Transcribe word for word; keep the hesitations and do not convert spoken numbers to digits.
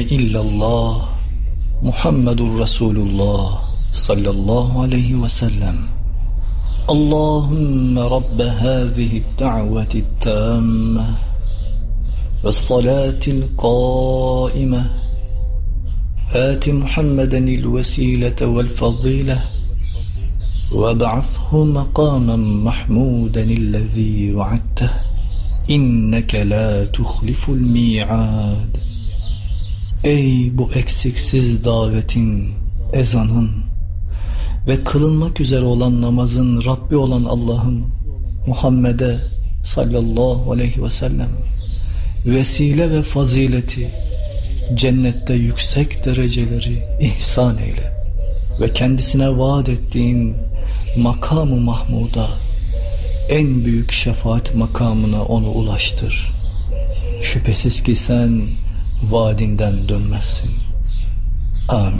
illallah Muhammedur Resulullah sallallahu aleyhi ve sellem. Allahümme Rabbe hâzihi d-da'veti t-tâmme ve s-salâtil qâime âti Muhammedenil vesîlete vel fazîle ve ba'athu makâmen mahmûdenillezî va'adteh inneke lâ tuhliful mi'âd. Ey bu eksiksiz davetin, ezanın ve kılınmak üzere olan namazın Rabbi olan Allah'ım, Muhammed'e sallallahu aleyhi ve sellem vesile ve fazileti, cennette yüksek dereceleri ihsan eyle ve kendisine vaat ettiğin makam-ı mahmuda, en büyük şefaat makamına onu ulaştır. Şüphesiz ki sen vaadinden dönmezsin. Amin.